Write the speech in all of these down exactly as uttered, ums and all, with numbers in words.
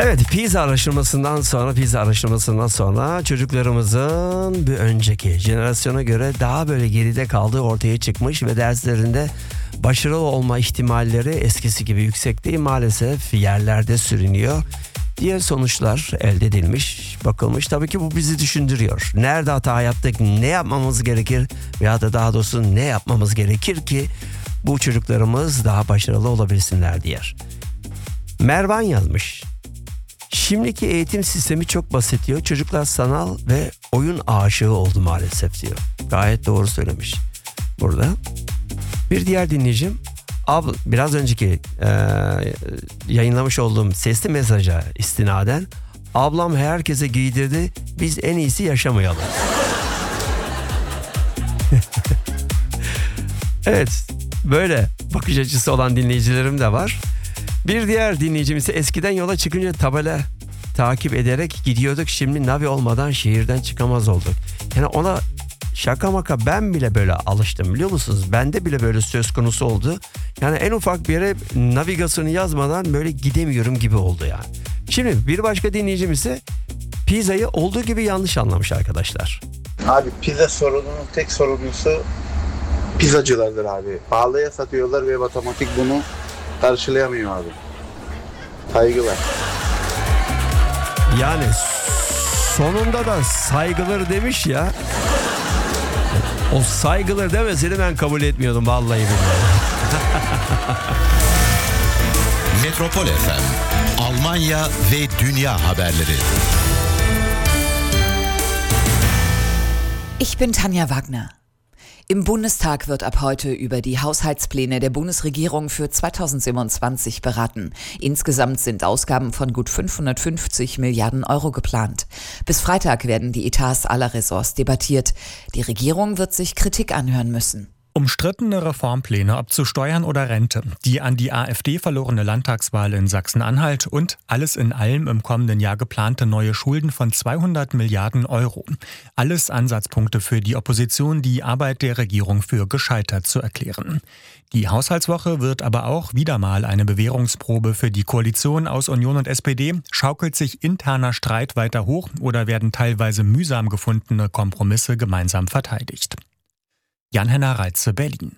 Evet, Pisa araştırmasından sonra Pisa araştırmasından sonra çocuklarımızın bir önceki jenerasyona göre daha böyle geride kaldığı ortaya çıkmış ve derslerinde başarılı olma ihtimalleri eskisi gibi yüksek değil, maalesef yerlerde sürünüyor. Diğer sonuçlar elde edilmiş, bakılmış. Tabii ki bu bizi düşündürüyor. Nerede hata yaptık, ne yapmamız gerekir veya da daha doğrusu ne yapmamız gerekir ki bu çocuklarımız daha başarılı olabilsinler diye. Mervan yazmış. Şimdiki eğitim sistemi çok basit diyor. Çocuklar sanal ve oyun aşığı oldu maalesef diyor. Gayet doğru söylemiş burada. Bir diğer dinleyicim, abla, biraz önceki e, yayınlamış olduğum sesli mesaja istinaden, ablam herkese giydirdi, biz en iyisi yaşamayalım. Evet, böyle bakış açısı olan dinleyicilerim de var. Bir diğer dinleyicim ise eskiden yola çıkınca tabela takip ederek gidiyorduk. Şimdi navi olmadan şehirden çıkamaz olduk. Yani ona şaka maka ben bile böyle alıştım, biliyor musunuz? Bende bile böyle söz konusu oldu. Yani en ufak bir yere navigasyonu yazmadan böyle gidemiyorum gibi oldu yani. Şimdi bir başka dinleyicim ise pizzayı olduğu gibi yanlış anlamış arkadaşlar. Abi pizza sorununun tek sorumlusu pizzacılardır abi. Pahalıya satıyorlar ve matematik bunu karşılayamıyor abi. Saygılar. Yani sonunda da saygılar demiş ya. O saygılar demesini ben kabul etmiyordum vallahi billahi. Metropol F M, Almanya ve dünya haberleri. Ich bin Tanja Wagner. Im Bundestag wird ab heute über die Haushaltspläne der Bundesregierung für zweitausendsiebenundzwanzig beraten. Insgesamt sind Ausgaben von gut fünfhundertfünfzig Milliarden Euro geplant. Bis Freitag werden die Etats aller Ressorts debattiert. Die Regierung wird sich Kritik anhören müssen. Umstrittene Reformpläne, ob zu Steuern oder Rente, die an die AfD verlorene Landtagswahl in Sachsen-Anhalt und alles in allem im kommenden Jahr geplante neue Schulden von zweihundert Milliarden Euro. Alles Ansatzpunkte für die Opposition, die Arbeit der Regierung für gescheitert zu erklären. Die Haushaltswoche wird aber auch wieder mal eine Bewährungsprobe für die Koalition aus Union und S P D. Schaukelt sich interner Streit weiter hoch oder werden teilweise mühsam gefundene Kompromisse gemeinsam verteidigt? Jan-Henner Reitze, Berlin.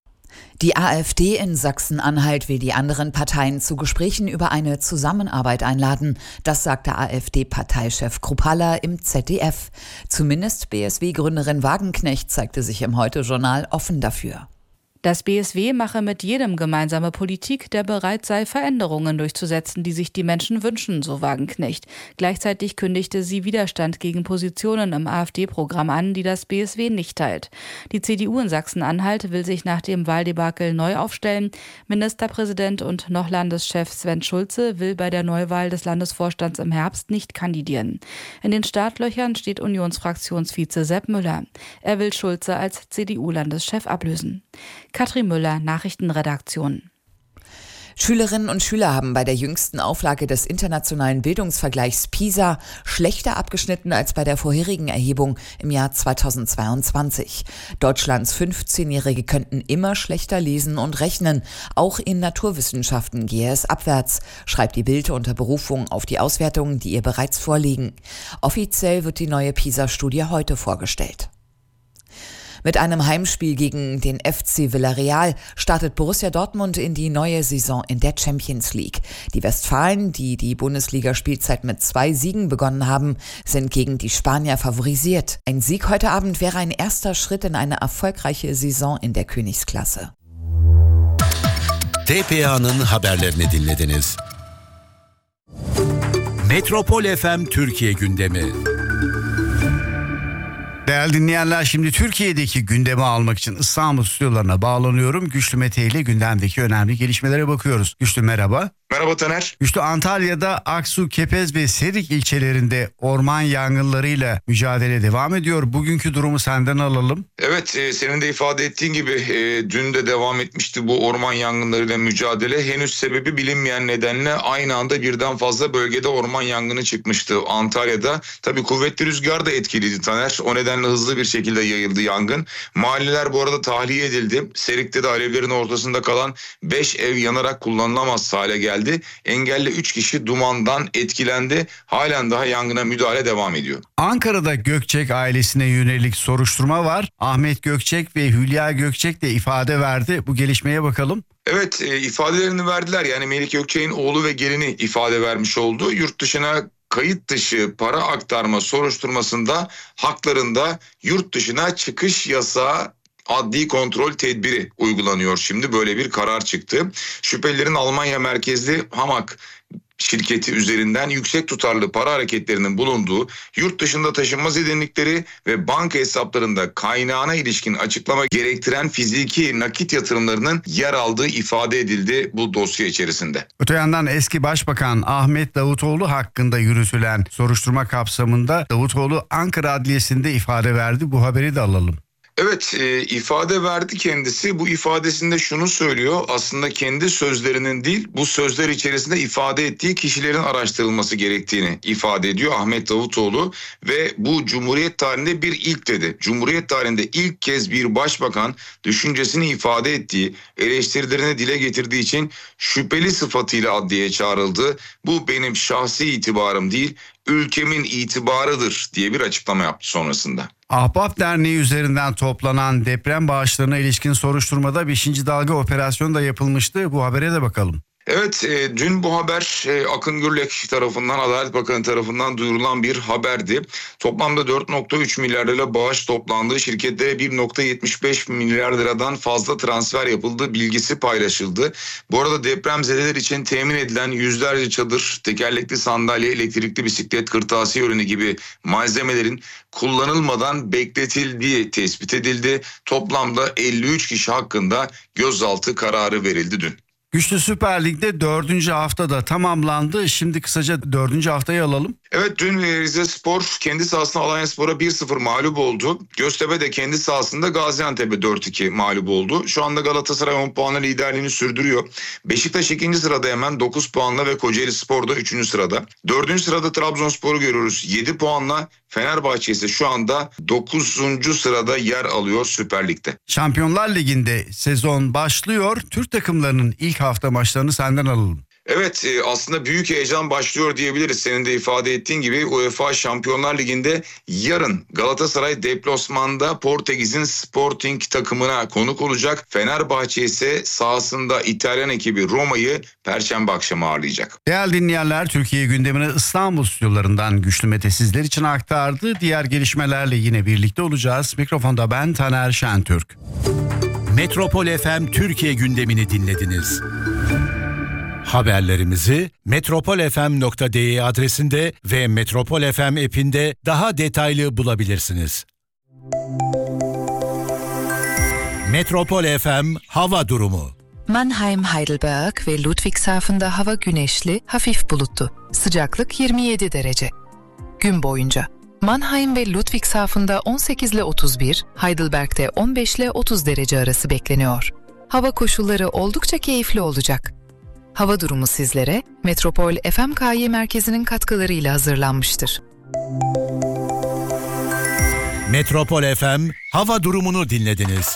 Die AfD in Sachsen-Anhalt will die anderen Parteien zu Gesprächen über eine Zusammenarbeit einladen. Das sagte AfD-Parteichef Kruppalla im Z D F. Zumindest B S W-Gründerin Wagenknecht zeigte sich im Heute-Journal offen dafür. Das B S W mache mit jedem gemeinsame Politik, der bereit sei, Veränderungen durchzusetzen, die sich die Menschen wünschen, so Wagenknecht. Gleichzeitig kündigte sie Widerstand gegen Positionen im AfD-Programm an, die das B S W nicht teilt. Die C D U in Sachsen-Anhalt will sich nach dem Wahldebakel neu aufstellen. Ministerpräsident und noch Landeschef Sven Schulze will bei der Neuwahl des Landesvorstands im Herbst nicht kandidieren. In den Startlöchern steht Unionsfraktionsvize Sepp Müller. Er will Schulze als C D U-Landeschef ablösen. Katrin Müller, Nachrichtenredaktion. Schülerinnen und Schüler haben bei der jüngsten Auflage des internationalen Bildungsvergleichs PISA schlechter abgeschnitten als bei der vorherigen Erhebung im Jahr zweitausendzweiundzwanzig. Deutschlands fünfzehnjährige könnten immer schlechter lesen und rechnen. Auch in Naturwissenschaften gehe es abwärts, schreibt die Bild unter Berufung auf die Auswertungen, die ihr bereits vorliegen. Offiziell wird die neue PISA-Studie heute vorgestellt. Mit einem Heimspiel gegen den F C Villarreal startet Borussia Dortmund in die neue Saison in der Champions League. Die Westfalen, die die Bundesliga-Spielzeit mit zwei Siegen begonnen haben, sind gegen die Spanier favorisiert. Ein Sieg heute Abend wäre ein erster Schritt in eine erfolgreiche Saison in der Königsklasse. T P A'nın haberlerini dinlediniz. Metropol F M Türkiye gündemi. Değerli dinleyenler, şimdi Türkiye'deki gündemi almak için İstanbul stüdyolarına bağlanıyorum. Güçlü Mete ile gündemdeki önemli gelişmelere bakıyoruz. Güçlü merhaba. Merhaba Taner. Güçlü, Antalya'da Aksu, Kepez ve Serik ilçelerinde orman yangınlarıyla mücadele devam ediyor. Bugünkü durumu senden alalım. Evet, e, senin de ifade ettiğin gibi e, dün de devam etmişti bu orman yangınlarıyla mücadele. Henüz sebebi bilinmeyen nedenle aynı anda birden fazla bölgede orman yangını çıkmıştı Antalya'da. Tabii kuvvetli rüzgar da etkiliydi Taner. O nedenle hızlı bir şekilde yayıldı yangın. Mahalleler bu arada tahliye edildi. Serik'te de alevlerin ortasında kalan beş ev yanarak kullanılamaz hale geldi. geldi. Engelli üç kişi dumandan etkilendi. Halen daha yangına müdahale devam ediyor. Ankara'da Gökçek ailesine yönelik soruşturma var. Ahmet Gökçek ve Hülya Gökçek de ifade verdi. Bu gelişmeye bakalım. Evet, e, ifadelerini verdiler. Yani Melik Gökçek'in oğlu ve gelini ifade vermiş oldu. Yurt dışına kayıt dışı para aktarma soruşturmasında haklarında yurt dışına çıkış yasağı adli kontrol tedbiri uygulanıyor. Şimdi böyle bir karar çıktı. Şüphelilerin Almanya merkezli Hamak şirketi üzerinden yüksek tutarlı para hareketlerinin bulunduğu, yurt dışında taşınma zedenlikleri ve banka hesaplarında kaynağına ilişkin açıklama gerektiren fiziki nakit yatırımlarının yer aldığı ifade edildi bu dosya içerisinde. Öte yandan eski Başbakan Ahmet Davutoğlu hakkında yürütülen soruşturma kapsamında Davutoğlu Ankara Adliyesi'nde ifade verdi. Bu haberi de alalım. Evet, e, ifade verdi kendisi. Bu ifadesinde şunu söylüyor. Aslında kendi sözlerinin değil, bu sözler içerisinde ifade ettiği kişilerin araştırılması gerektiğini ifade ediyor Ahmet Davutoğlu. Ve bu Cumhuriyet tarihinde bir ilk dedi. Cumhuriyet tarihinde ilk kez bir başbakan düşüncesini ifade ettiği, eleştirilerini dile getirdiği için şüpheli sıfatıyla adliyeye çağrıldı. Bu benim şahsi itibarım değil, ülkemin itibarıdır diye bir açıklama yaptı sonrasında. Ahbap Derneği üzerinden toplanan deprem bağışlarına ilişkin soruşturmada beşinci dalga operasyonu da yapılmıştı. Bu habere de bakalım. Evet, e, dün bu haber e, Akın Gürlek tarafından, Adalet Bakanı tarafından duyurulan bir haberdi. Toplamda dört nokta üç milyar lira bağış toplandığı, şirketlere bir nokta yetmiş beş milyar liradan fazla transfer yapıldığı bilgisi paylaşıldı. Bu arada depremzedeler için temin edilen yüzlerce çadır, tekerlekli sandalye, elektrikli bisiklet, kırtasiye ürünü gibi malzemelerin kullanılmadan bekletildiği tespit edildi. Toplamda elli üç kişi hakkında gözaltı kararı verildi dün. Güçlü Süper Lig'de dördüncü haftada tamamlandı. Şimdi kısaca dördüncü haftayı alalım. Evet, dün Rize Spor kendi sahasında Alanyaspor'a bir sıfır mağlup oldu. Göztepe de kendi sahasında Gaziantep'e dört iki mağlup oldu. Şu anda Galatasaray on puanla liderliğini sürdürüyor. Beşiktaş ikinci sırada hemen dokuz puanla ve Kocaeli Spor da üçüncü sırada. dördüncü sırada Trabzonspor'u görüyoruz yedi puanla. Fenerbahçe ise şu anda dokuzuncu sırada yer alıyor Süper Lig'de. Şampiyonlar Ligi'nde sezon başlıyor. Türk takımlarının ilk hafta maçlarını senden alalım. Evet, aslında büyük heyecan başlıyor diyebiliriz. Senin de ifade ettiğin gibi UEFA Şampiyonlar Ligi'nde yarın Galatasaray deplasmanda Portekiz'in Sporting takımına konuk olacak. Fenerbahçe ise sahasında İtalyan ekibi Roma'yı Perşembe akşamı ağırlayacak. Değerli dinleyenler, Türkiye gündemini İstanbul stüdyolarından Güçlü Mete sizler için aktardı. Diğer gelişmelerle yine birlikte olacağız. Mikrofonda ben Taner Şentürk. Metropol F M Türkiye gündemini dinlediniz. Haberlerimizi metropol f m nokta d e adresinde ve Metropol F M app'inde daha detaylı bulabilirsiniz. Metropol F M hava durumu. Mannheim, Heidelberg ve Ludwigshafen'da hava güneşli, hafif bulutlu. Sıcaklık yirmi yedi derece. Gün boyunca Mannheim ve Ludwigshafen'da on sekiz ile otuz bir, Heidelberg'de on beş ile otuz derece arası bekleniyor. Hava koşulları oldukça keyifli olacak. Hava durumu sizlere Metropol F M K Y merkezinin katkılarıyla hazırlanmıştır. Metropol F M hava durumunu dinlediniz.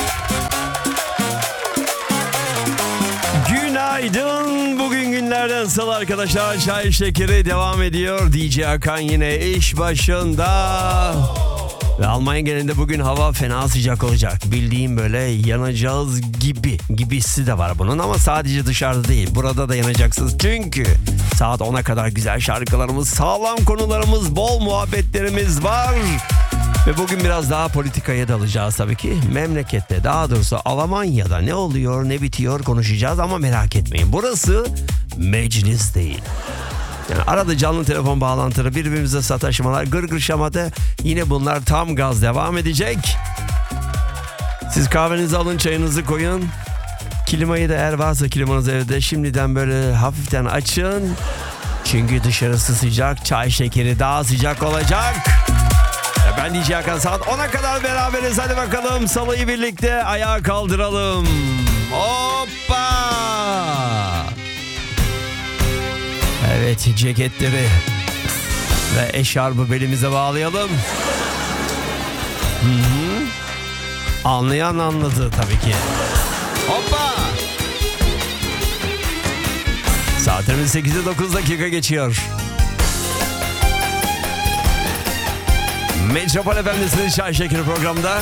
Günaydın. Bugün günlerden salı arkadaşlar. Çay şekeri devam ediyor. D J Hakan yine iş başında. Ve Almanya genelinde bugün hava fena sıcak olacak. Bildiğim böyle yanacağız gibi. Gibisi de var bunun ama sadece dışarıda değil. Burada da yanacaksınız. Çünkü saat ona kadar güzel şarkılarımız, sağlam konularımız, bol muhabbetlerimiz var. Ve bugün biraz daha politikaya dalacağız tabii ki. Memlekette, daha doğrusu Almanya'da ne oluyor ne bitiyor konuşacağız ama merak etmeyin. Burası meclis değil. Yani arada canlı telefon bağlantıları, birbirimize sataşmalar, gırgır şamata, yine bunlar tam gaz devam edecek. Siz kahvenizi alın, çayınızı koyun. Klimayı da eğer varsa klimanız evde şimdiden böyle hafiften açın. Çünkü dışarısı sıcak, çay şekeri daha sıcak olacak. Ben D J Hakan, saat ona kadar beraberiz. Hadi bakalım, salıyı birlikte ayağa kaldıralım. Hoppa! Evet, ceketleri ve eşarbı belimize bağlayalım. Hı-hı. Anlayan anladı tabii ki. Hoppa! Saatimiz sekize dokuz dakika geçiyor. Metropol F M'desiniz Çay Şekeri programda.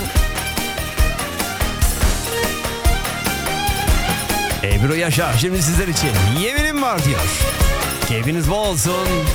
Ebru Yaşar şimdi sizler için yeminim var diyor. Keyfiniz bol olsun.